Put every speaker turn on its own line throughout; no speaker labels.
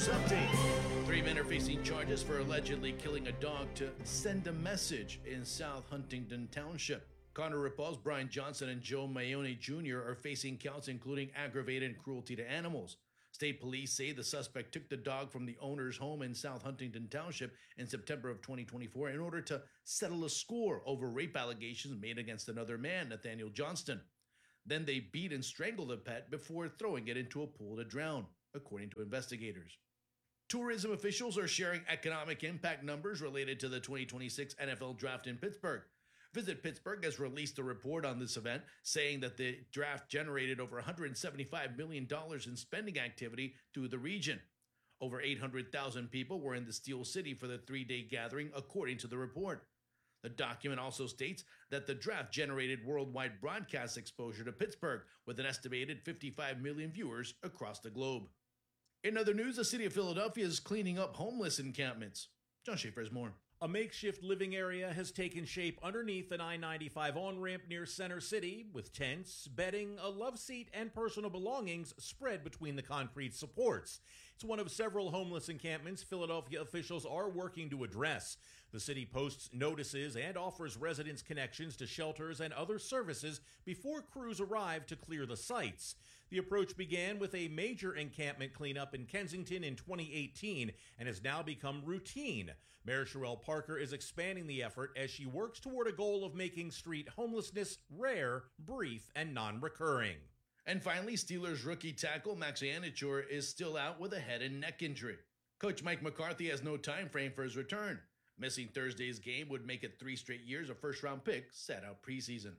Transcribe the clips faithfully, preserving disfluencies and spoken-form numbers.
News Update. Three men are facing charges for allegedly killing a dog to send a message in South Huntington Township. Connor Ripples, Brian Johnson, and Joe Mayone Junior are facing counts including aggravated cruelty to animals. State police say the suspect took the dog from the owner's home in South Huntington Township in September of twenty twenty-four in order to settle a score over rape allegations made against another man, Nathaniel Johnston. Then they beat and strangled the pet before throwing it into a pool to drown, according to investigators. Tourism officials are sharing economic impact numbers related to the twenty twenty-six N F L Draft in Pittsburgh. Visit Pittsburgh has released a report on this event, saying that the draft generated over one hundred seventy-five million dollars in spending activity through the region. Over eight hundred thousand people were in the Steel City for the three-day gathering, according to the report. The document also states that the draft generated worldwide broadcast exposure to Pittsburgh, with an estimated fifty-five million viewers across the globe. In other news, the city of Philadelphia is cleaning up homeless encampments. John Schaefer has more.
A makeshift living area has taken shape underneath an I ninety-five on-ramp near Center City, with tents, bedding, a love seat, and personal belongings spread between the concrete supports. It's one of several homeless encampments Philadelphia officials are working to address. The city posts notices and offers residents connections to shelters and other services before crews arrive to clear the sites. The approach began with a major encampment cleanup in Kensington in twenty eighteen and has now become routine. Mayor Sherelle Parker is expanding the effort as she works toward a goal of making street homelessness rare, brief, and non-recurring.
And finally, Steelers rookie tackle Max Ianichur is still out with a head and neck injury. Coach Mike McCarthy has no time frame for his return. Missing Thursday's game would make it three straight years of first-round pick sat out preseason.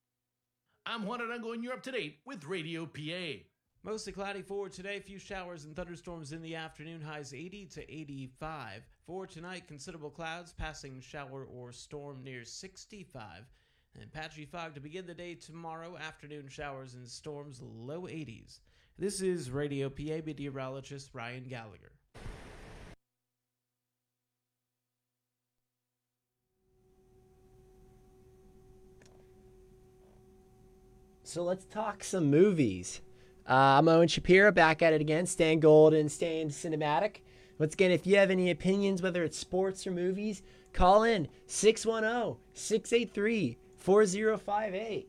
I'm Juan Arango, and you're up to date with Radio P A.
Mostly cloudy for today. Few showers and thunderstorms in the afternoon. Highs eighty to eighty-five. For tonight, considerable clouds, passing shower or storm near sixty-five. And patchy fog to begin the day tomorrow. Afternoon showers and storms, low eighties. This is Radio P A meteorologist Ryan Gallagher.
So let's talk some movies. Uh, I'm Owen Shapiro, back at it again. Stan Golden, staying cinematic. Once again, if you have any opinions, whether it's sports or movies, call in six one zero, six eight three, four zero five eight.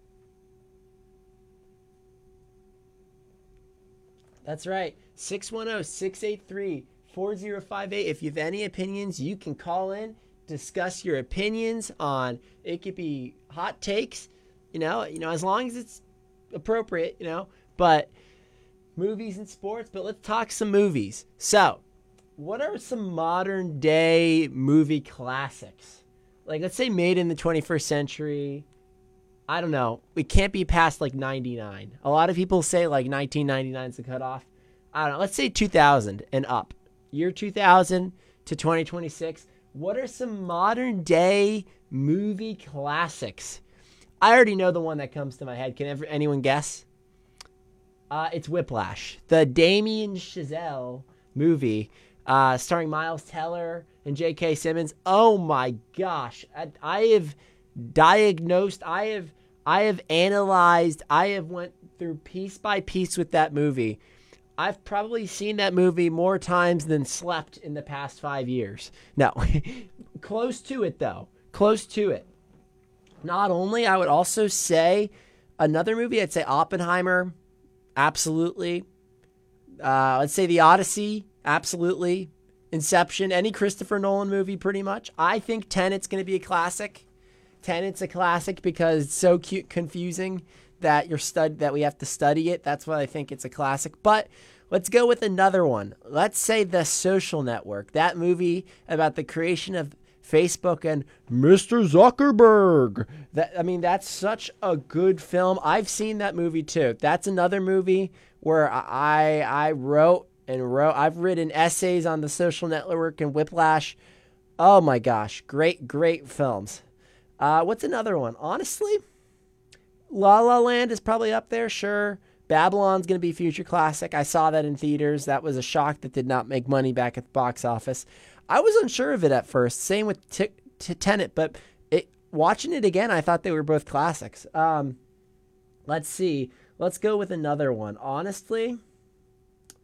That's right, six one zero, six eight three, four zero five eight. If you have any opinions, you can call in, discuss your opinions on, it could be hot takes, you know, you know, as long as it's appropriate, you know, but movies and sports. But let's talk some movies. So, what are some modern day movie classics? Like, let's say made in the twenty-first century. I don't know. We can't be past like ninety-nine. A lot of people say like nineteen ninety-nine is the cutoff. I don't know. Let's say two thousand and up. Year two thousand to twenty twenty-six. What are some modern day movie classics? I already know the one that comes to my head. Can ever, anyone guess? Uh, it's Whiplash, the Damien Chazelle movie, uh, starring Miles Teller and J K. Simmons. Oh my gosh! I, I have diagnosed, I have, I have analyzed, I have went through piece by piece with that movie. I've probably seen that movie more times than slept in the past five years. No, close to it though. Close to it. Not only, I would also say another movie, I'd say Oppenheimer, absolutely. Uh, let's say The Odyssey, absolutely. Inception, any Christopher Nolan movie pretty much. I think Tenet's going to be a classic. Tenet's a classic because it's so cute, confusing that you're stud that we have to study it. That's why I think it's a classic. But let's go with another one. Let's say The Social Network, that movie about the creation of Facebook and Mister Zuckerberg. That I mean, that's such a good film. I've seen that movie too. That's another movie where I I wrote and wrote. I've written essays on The Social Network and Whiplash. Oh my gosh, great great films. Uh, what's another one? Honestly, La La Land is probably up there. Sure, Babylon's going to be a future classic. I saw that in theaters. That was a shock that did not make money back at the box office. I was unsure of it at first. Same with T- T- Tenet, but it, watching it again, I thought they were both classics. Um, let's see. Let's go with another one. Honestly,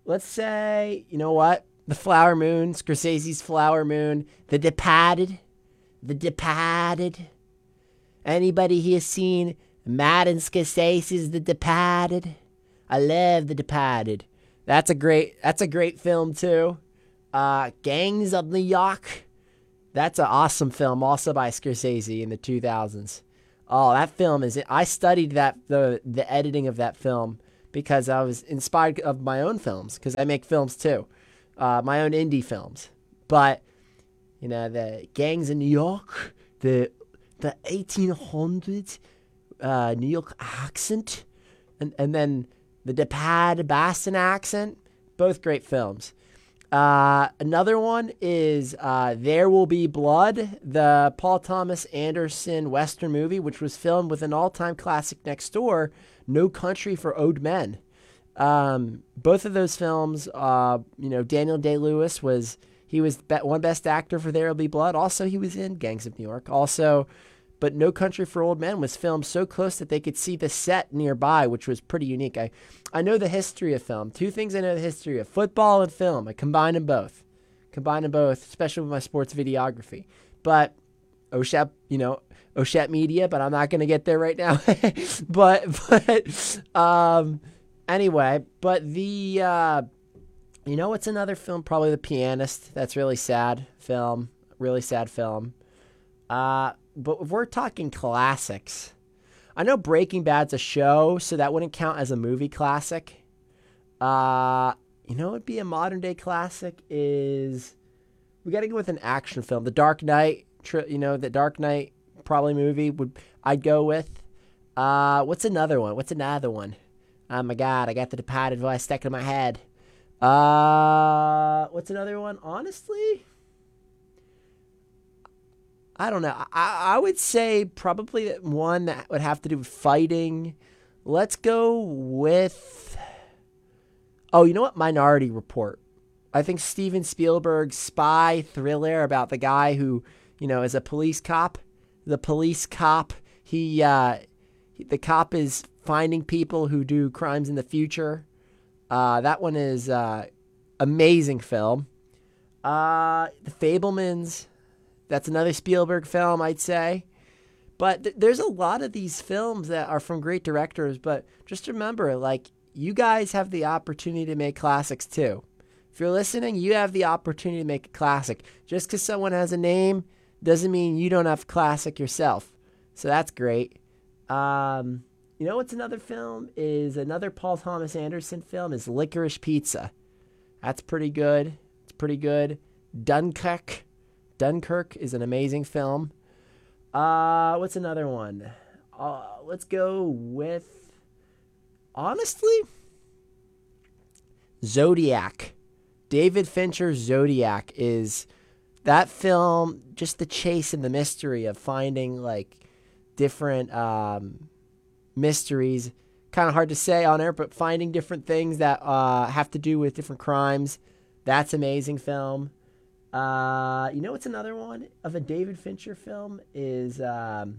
let's say, you know what? The Flower Moon, Scorsese's Flower Moon, The Departed, The Departed. Anybody here seen Martin Scorsese's The Departed? I love The Departed. That's a great, that's a great film too. Uh, Gangs of New York. That's an awesome film, also by Scorsese in the two thousands. Oh, that film is. I studied that the the editing of that film because I was inspired of my own films because I make films too, uh, my own indie films. But you know, the Gangs in New York, the the eighteen hundreds uh, New York accent, and and then the Departed Boston accent. Both great films. Uh, another one is uh, There Will Be Blood, the Paul Thomas Anderson Western movie, which was filmed with an all-time classic next door, No Country for Old Men. Um, both of those films, uh, you know, Daniel Day-Lewis was, he was be- one best actor for There Will Be Blood. Also, he was in Gangs of New York. Also, but No Country for Old Men was filmed so close that they could see the set nearby, which was pretty unique. I, I know the history of film. Two things I know the history of: football and film. I combine them both. Combine them both, especially with my sports videography. But O S H A P, you know, O S H A P Media, but I'm not going to get there right now. but, but, um, anyway, but the, uh, you know what's another film? Probably The Pianist. That's really sad film. Really sad film. Uh, but if we're talking classics, I know Breaking Bad's a show, so that wouldn't count as a movie classic. Uh, you know what would be a modern day classic is, we got to go with an action film. The Dark Knight, you know, the Dark Knight probably movie would I'd go with. Uh, what's another one? What's another one? Oh my God, I got The Departed voice stuck in my head. Uh, what's another one? Honestly, I don't know. I, I would say probably that one that would have to do with fighting. Let's go with, oh, you know what? Minority Report. I think Steven Spielberg's spy thriller about the guy who, you know, is a police cop. The police cop, he, uh, the cop is finding people who do crimes in the future. Uh, that one is uh, amazing film. Uh, The Fabelmans. That's another Spielberg film, I'd say. But th- there's a lot of these films that are from great directors. But just remember, like, you guys have the opportunity to make classics too. If you're listening, you have the opportunity to make a classic. Just because someone has a name doesn't mean you don't have a classic yourself. So that's great. Um, you know what's another film? Is another Paul Thomas Anderson film is Licorice Pizza. That's pretty good. It's pretty good. Dunkirk. Dunkirk is an amazing film. Uh, what's another one? Uh, let's go with, honestly, Zodiac. David Fincher's Zodiac is that film, just the chase and the mystery of finding like different um, mysteries. Kind of hard to say on air, but finding different things that uh, have to do with different crimes. That's amazing film. Uh, you know what's another one of a David Fincher film is, um,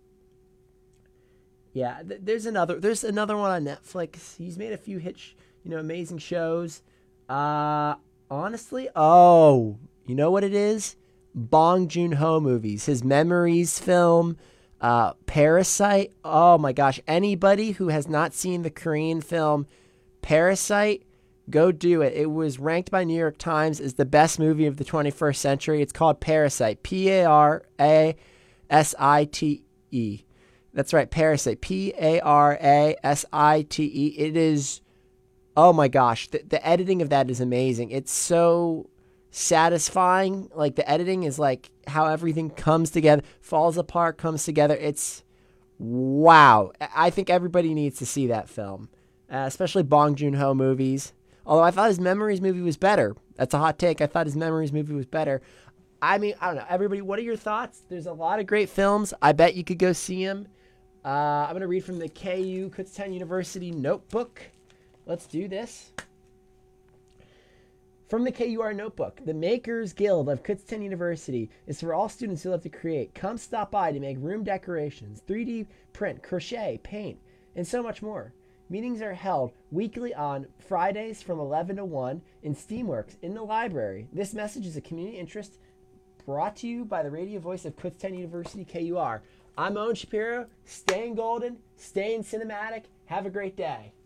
yeah, th- there's another, there's another one on Netflix. He's made a few hit, sh- you know, amazing shows. Uh, honestly, oh, you know what it is? Bong Joon-ho movies. His Memories film, uh, Parasite. Oh my gosh. Anybody who has not seen the Korean film Parasite, go do it. It was ranked by New York Times as the best movie of the twenty-first century. It's called Parasite. P A R A S I T E. That's right, Parasite. P A R A S I T E. It is, oh my gosh, the, the editing of that is amazing. It's so satisfying. Like, the editing is like how everything comes together, falls apart, comes together. It's, wow. I think everybody needs to see that film, uh, especially Bong Joon-ho movies. Although I thought his Memories movie was better. That's a hot take. I thought his Memories movie was better. I mean, I don't know. Everybody, what are your thoughts? There's a lot of great films. I bet you could go see them. Uh, I'm going to read from the K U, Kutztown University notebook. Let's do this. From the K U R notebook, the Makers Guild of Kutztown University is for all students who love to create. Come stop by to make room decorations, three D print, crochet, paint, and so much more. Meetings are held weekly on Fridays from eleven to one in Steamworks in the library. This message is a community interest brought to you by the radio voice of Kutztown University, K U R. I'm Owen Shapiro. Staying golden, staying cinematic. Have a great day.